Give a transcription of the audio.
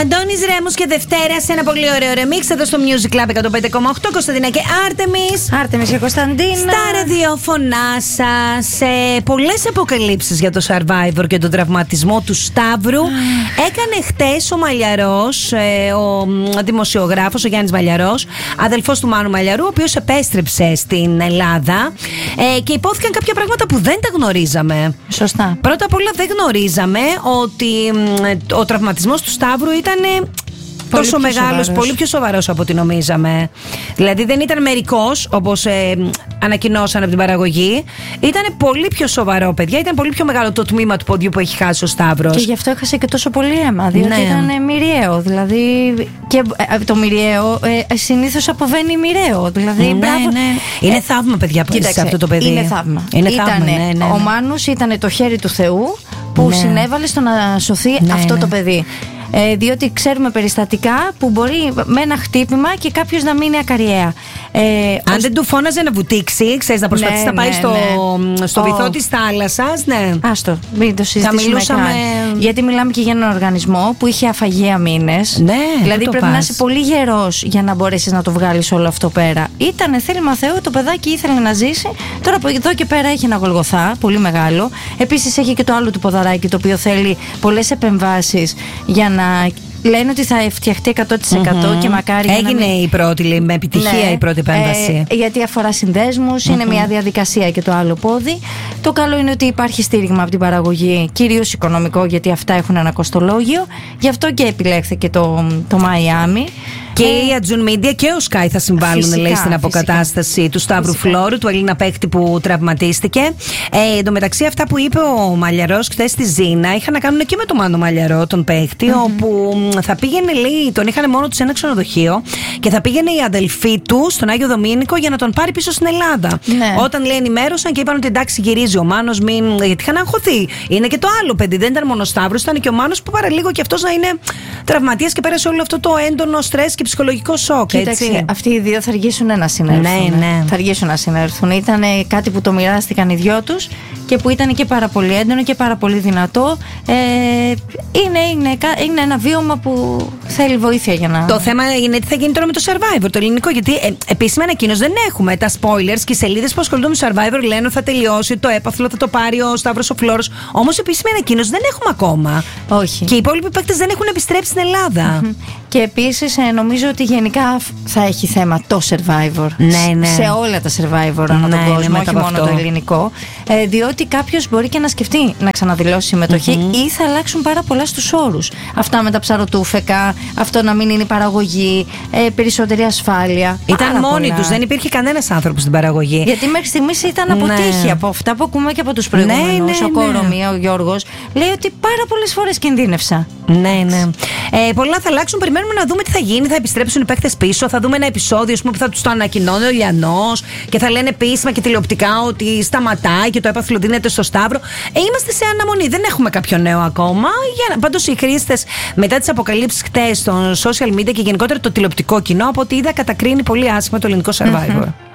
Αντώνης Ρέμους και Δευτέρα σε ένα πολύ ωραίο ρεμίξ εδώ στο Music Club 105,8. Κωνσταντίνα και Άρτεμις και Κωνσταντίνα. Στα ραδιόφωνά σας. Πολλές αποκαλύψεις για το Survivor και τον τραυματισμό του Σταύρου. Έκανε χτες ο Μαλιαρός, ο δημοσιογράφος, ο Γιάννης Μαλιαρός, αδελφός του Μάνου Μαλιαρού, ο οποίος επέστρεψε στην Ελλάδα και υπόθηκαν κάποια πράγματα που δεν τα γνωρίζαμε. Σωστά. Πρώτα απ' όλα δεν γνωρίζαμε ότι ο τραυματισμός του Σταύρου ήταν τόσο μεγάλος, πολύ πιο σοβαρός από ό,τι νομίζαμε. Δηλαδή δεν ήταν μερικός, όπως ανακοινώσαν από την παραγωγή. Ήταν πολύ πιο σοβαρό, παιδιά. Ήταν πολύ πιο μεγάλο το τμήμα του ποδιού που έχει χάσει ο Σταύρος. Και γι' αυτό έχασε και τόσο πολύ αίμα. Διότι ήταν μοιραίο. Δηλαδή. Και το μοιραίο συνήθως αποβαίνει μοιραίο. Δηλαδή, ναι. Είναι θαύμα, παιδιά, που σε αυτό το παιδί. Είναι θαύμα. Ο Μάνος ήταν το χέρι του Θεού που συνέβαλε στο να σωθεί αυτό το παιδί. Διότι ξέρουμε περιστατικά που μπορεί με ένα χτύπημα και κάποιος να μείνει ακαριέα. Αν δεν του φώναζε να βουτήξει, ξέρεις, να προσπαθήσει να πάει στο βυθό της θάλασσας. Άστο, μην το συζητήσουμε. Γιατί μιλάμε και για έναν οργανισμό που είχε αφαγία μήνες. Δηλαδή πρέπει να είσαι πολύ γερός για να μπορέσεις να το βγάλεις όλο αυτό πέρα. Ήτανε θέλημα Θεού, το παιδάκι ήθελε να ζήσει. Τώρα από εδώ και πέρα έχει ένα Γολγοθά πολύ μεγάλο. Επίσης έχει και το άλλο του ποδαράκι, το οποίο θέλει πολλές επεμβάσεις για να. Λένε ότι θα φτιαχτεί 100% και μακάρι. Έγινε η πρώτη, λέει, με επιτυχία η πρώτη επέμβαση. Γιατί αφορά συνδέσμους, είναι μια διαδικασία και το άλλο πόδι. Το καλό είναι ότι υπάρχει στήριγμα από την παραγωγή, κυρίως οικονομικό, γιατί αυτά έχουν ένα κοστολόγιο. Γι' αυτό και επιλέχθηκε το Μαϊάμι. Και η Ατζουν Media και ο Sky θα συμβάλλουν, λέει, στην αποκατάσταση του Σταύρου Φλόρου, του Έλληνα παίκτη που τραυματίστηκε. Εν τω μεταξύ, αυτά που είπε ο Μαλιαρός χθες στη Ζήνα είχαν να κάνουν και με τον Μάνο Μαλιαρό, τον παίκτη, όπου θα πήγαινε, λέει, τον είχαν μόνο του σε ένα ξενοδοχείο και θα πήγαινε η αδελφή του στον Άγιο Δομήνικο για να τον πάρει πίσω στην Ελλάδα. Όταν, λέει, ενημέρωσαν και είπαν ότι εντάξει, γυρίζει ο Μάνος, γιατί είχαν αγχωθεί. Είναι και το άλλο παιδί, δεν ήταν μόνο ο Σταύρος, ήταν και ο Μάνος που παραλίγο και αυτός να είναι τραυματίας και πέρασε όλο αυτό το έντονο στρες και ψυχολογικό σοκ. Κοίταξε, αυτοί οι δύο θα αργήσουν να συνέρθουν. Θα αργήσουν να συνέρθουν. Ήταν κάτι που το μοιράστηκαν οι δυο τους και που ήταν και πάρα πολύ έντονο και πάρα πολύ δυνατό. Είναι ένα βίωμα που θέλει βοήθεια για να. Το θέμα είναι τι θα γίνει τώρα με το Survivor, το ελληνικό. Γιατί επίσημα ανακοίνωση δεν έχουμε. Τα spoilers και οι σελίδες που ασχολούνται με το Survivor λένε ότι θα τελειώσει το έπαθλο, θα το πάρει ο Σταύρος ο Φλόρος. Όμως επίσημα ανακοίνωση δεν έχουμε ακόμα. Όχι. Και οι υπόλοιποι παίκτες δεν έχουν επιστρέψει στην Ελλάδα. Και επίσης νομίζω ότι γενικά θα έχει θέμα το Survivor. Σε όλα τα Survivor ανά τον κόσμο, όχι μόνο το ελληνικό. Διότι κάποιος μπορεί και να σκεφτεί να ξαναδηλώσει συμμετοχή ή θα αλλάξουν πάρα πολλά στους όρους. Αυτά με τα ψαροτούφεκα, αυτό να μην είναι η παραγωγή, περισσότερη ασφάλεια. Ήταν μόνοι τους, δεν υπήρχε κανένας άνθρωπος στην παραγωγή. Γιατί μέχρι στιγμής ήταν αποτύχει. Από αυτά που ακούμε και από τους προηγούμενους, ο Κορομία, ο Γιώργος, λέει ότι πάρα πολλές φορές κινδύνευσα. Πολλά θα αλλάξουν. Περιμένουμε να δούμε τι θα γίνει. Θα επιστρέψουν οι παίκτες πίσω. Θα δούμε ένα επεισόδιο που θα τους το ανακοινώνει ο Λιανός και θα λένε επίσημα και τηλεοπτικά ότι σταματάει και το έπαθλο δίνεται στο Σταύρο. Είμαστε σε αναμονή. Δεν έχουμε κάποιο νέο ακόμα. Πάντως οι χρήστες μετά τις αποκαλύψεις χτες στο social media και γενικότερα το τηλεοπτικό κοινό, από ό,τι είδα, κατακρίνει πολύ άσχημα το ελληνικό Survivor.